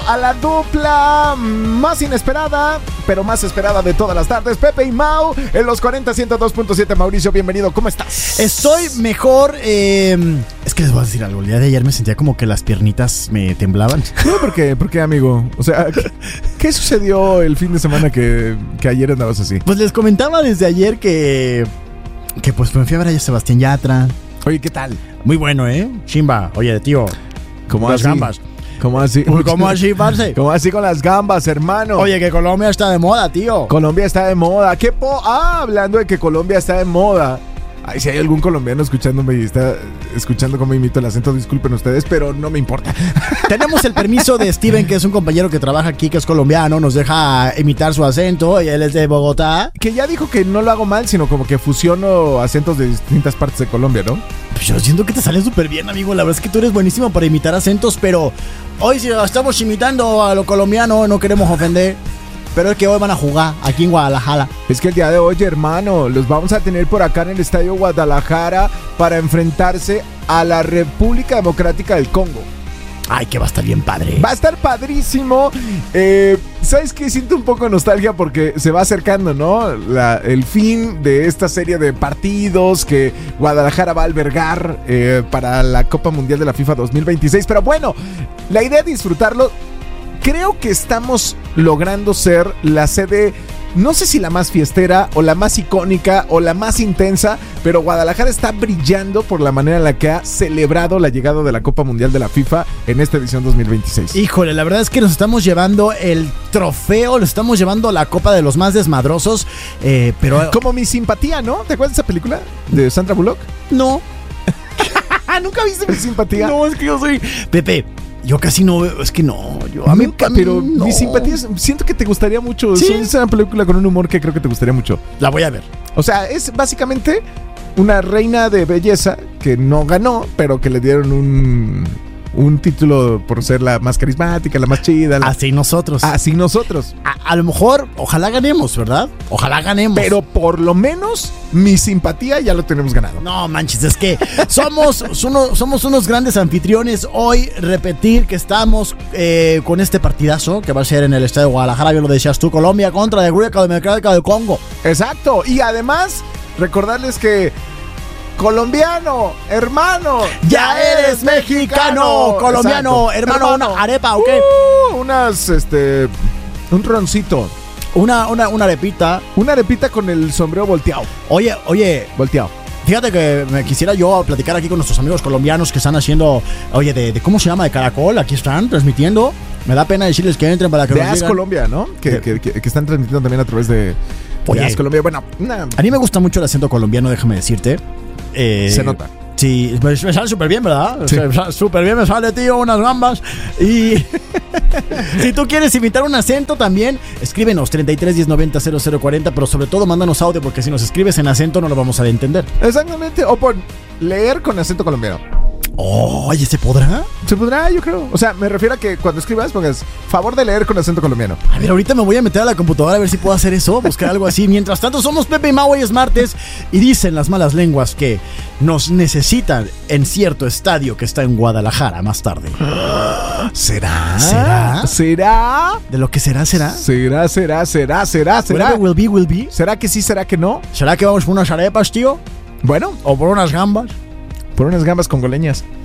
a la dupla más inesperada, pero más esperada de todas las tardes, Pepe y Mau, en los 40 102.7. Mauricio, bienvenido, ¿cómo estás? Estoy mejor, es que les voy a decir algo, el día de ayer me sentía como que las piernitas me temblaban. ¿Por qué, amigo? O sea, ¿qué sucedió el fin de semana que ayer andabas así? Pues les comentaba desde ayer que pues me fui a ver a Sebastián Yatra. Oye, ¿qué tal? Muy bueno, chimba. Oye, tío, ¿cómo las así? Gambas. ¿Cómo así? ¿Cómo así, parce? ¿Cómo así con las gambas, hermano? Oye, que Colombia está de moda, tío. Colombia está de moda. Hablando de que Colombia está de moda. Ay, si hay algún colombiano escuchándome y está escuchando cómo imito el acento, disculpen ustedes, pero no me importa. Tenemos el permiso de Steven, que es un compañero que trabaja aquí, que es colombiano, nos deja imitar su acento, y él es de Bogotá. Que ya dijo que no lo hago mal, sino como que fusiono acentos de distintas partes de Colombia, ¿no? Pues yo siento que te sale súper bien, amigo. La verdad es que tú eres buenísimo para imitar acentos, pero hoy si estamos imitando a lo colombiano, no queremos ofender. Pero es que hoy van a jugar aquí en Guadalajara. Es que el día de hoy, hermano, los vamos a tener por acá en el Estadio Guadalajara para enfrentarse a la República Democrática del Congo. Ay, que va a estar bien padre. Va a estar padrísimo. ¿Sabes qué? Siento un poco de nostalgia porque se va acercando, ¿no? El fin de esta serie de partidos que Guadalajara va a albergar para la Copa Mundial de la FIFA 2026. Pero bueno, la idea es disfrutarlo. Creo que estamos logrando ser la sede, no sé si la más fiestera o la más icónica o la más intensa, pero Guadalajara está brillando por la manera en la que ha celebrado la llegada de la Copa Mundial de la FIFA en esta edición 2026. Híjole, la verdad es que nos estamos llevando el trofeo, nos estamos llevando la copa de los más desmadrosos, pero... Como Mi Simpatía, ¿no? ¿Te acuerdas de esa película de Sandra Bullock? No. ¿Nunca viste Mi Simpatía? No, es que yo soy... Pepe, yo casi no veo, es que no, yo a mí pero no. Mi Simpatía, siento que te gustaría mucho. ¿Sí? Es una película con un humor que creo que te gustaría mucho. La voy a ver. O sea, es básicamente una reina de belleza que no ganó, pero que le dieron un título por ser la más carismática, la más chida. Así nosotros. Así nosotros. A lo mejor, ojalá ganemos, ¿verdad? Ojalá ganemos. Pero por lo menos Mi Simpatía ya lo tenemos ganado. No manches, es que somos unos grandes anfitriones. Hoy repetir que estamos con este partidazo que va a ser en el Estadio de Guadalajara, bien lo decías tú, Colombia contra la República Democrática del Congo. Exacto, y además recordarles que colombiano, hermano, ya eres mexicano. Colombiano, hermano, una arepa, ¿o qué? Un roncito. Una arepita. Una arepita con el sombrero volteado. Oye. Volteado. Fíjate que me quisiera yo platicar aquí con nuestros amigos colombianos que están haciendo, oye, de ¿cómo se llama? De Caracol, aquí están transmitiendo. Me da pena decirles que entren para que de nos As digan. Colombia, ¿no? Que están transmitiendo también a través de As Colombia. Bueno, a mí me gusta mucho el acento colombiano, déjame decirte. Se nota. Sí, me sale súper bien, ¿verdad? Sí. Súper bien me sale, tío, unas gambas. Y si tú quieres imitar un acento también, escríbenos 33 10 90 0040, pero sobre todo mándanos audio, porque si nos escribes en acento no lo vamos a entender. Exactamente, o pon leer con acento colombiano. Oye, ¿se podrá? Se podrá, yo creo. O sea, me refiero a que cuando escribas pongas favor de leer con acento colombiano. A ver, ahorita me voy a meter a la computadora a ver si puedo hacer eso, buscar algo así. Mientras tanto, somos Pepe y Mau, hoy es martes, y dicen las malas lenguas que nos necesitan en cierto estadio que está en Guadalajara más tarde. ¿Será? ¿De lo que será? ¿Será? Whatever will be. ¿Será que sí, será que no? ¿Será que vamos por unas arepas, tío? Bueno. ¿O por unas gambas? Por unas gambas congoleñas.